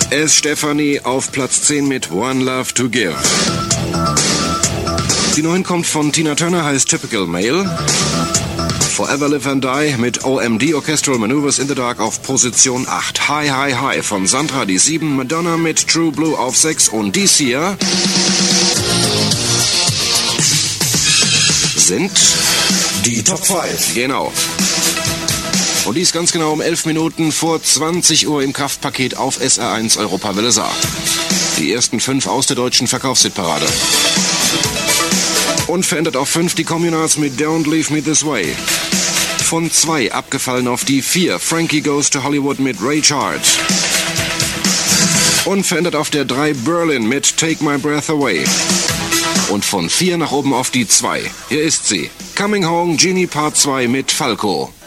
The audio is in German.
S. Stephanie auf Platz 10 mit One Love to Give. Die 9 kommt von Tina Turner, heißt Typical Male. Forever Live and Die mit OMD, Orchestral Maneuvers in the Dark, auf Position 8. Hi, Hi, Hi von Sandra, die 7. Madonna mit True Blue auf 6. Und dies hier sind die Top 5. Genau. Und dies ganz genau um 11 Minuten vor 20 Uhr im Kraftpaket auf SR1 Europawelle Saar. Die ersten 5 aus der deutschen Verkaufshitparade. Unverändert auf 5 die Communards mit Don't Leave Me This Way. Von 2 abgefallen auf die 4 Frankie Goes to Hollywood mit Ray Charles. Unverändert auf der 3 Berlin mit Take My Breath Away. Und von 4 nach oben auf die 2. Hier ist sie. Coming Home, Genie Part 2 mit Falco.